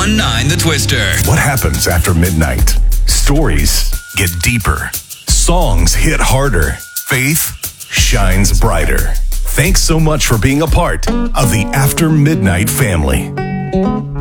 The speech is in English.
1019 The Twister. What happens after midnight? Stories get deeper. Songs hit harder. Faith shines brighter. Thanks so much for being a part of the After Midnight family.